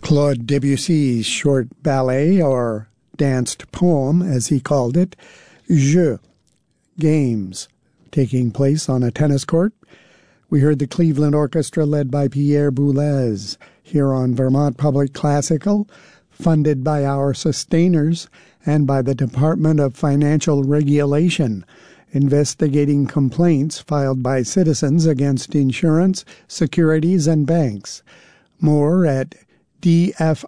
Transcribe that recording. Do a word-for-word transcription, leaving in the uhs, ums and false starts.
Claude Debussy's short ballet, or danced poem, as he called it, Jeux, Games, taking place on a tennis court. We heard the Cleveland Orchestra led by Pierre Boulez here on Vermont Public Classical, funded by our sustainers and by the Department of Financial Regulation, investigating complaints filed by citizens against insurance, securities, and banks. More at d f